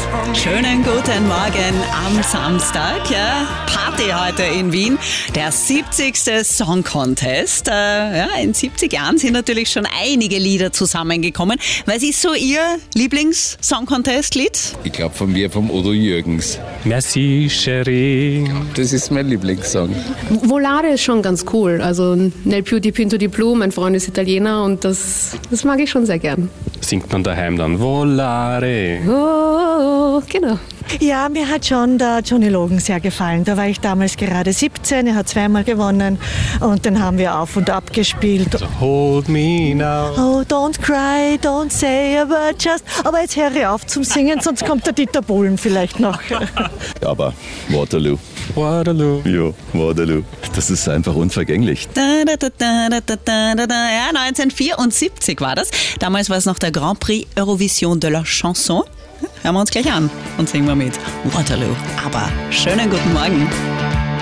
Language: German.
Schönen guten Morgen am Samstag. Ja, Party heute in Wien. Der 70. Song Contest. In 70 Jahren sind natürlich schon einige Lieder zusammengekommen. Was ist so Ihr Lieblings-Song Contest-Lied? Ich glaube von mir, vom Udo Jürgens. Merci, Chérie. Das ist mein Lieblingssong. Volare ist schon ganz cool. Also Nel più dipinto di blu, mein Freund ist Italiener und das mag ich schon sehr gern. Singt man daheim dann Volare. Oh, genau. Ja, mir hat schon der Johnny Logan sehr gefallen. Da war ich damals gerade 17, er hat zweimal gewonnen und den haben wir auf und ab gespielt. So, hold me now. Oh, don't cry, don't say a word, just... Aber jetzt höre ich auf zum Singen, sonst kommt der Dieter Bohlen vielleicht noch. Aber Waterloo. Waterloo. Ja, Waterloo. Das ist einfach unvergänglich. Ja, 1974 war das. Damals war es noch der Grand Prix Eurovision de la Chanson. Hören wir uns gleich an und singen wir mit Waterloo. Aber schönen guten Morgen.